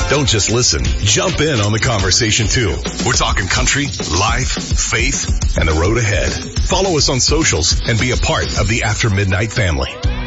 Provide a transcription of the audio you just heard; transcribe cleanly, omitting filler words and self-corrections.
Don't just listen. Jump in on the conversation too. We're talking country, life, faith, and the road ahead. Follow us on socials and be a part of the After Midnight family.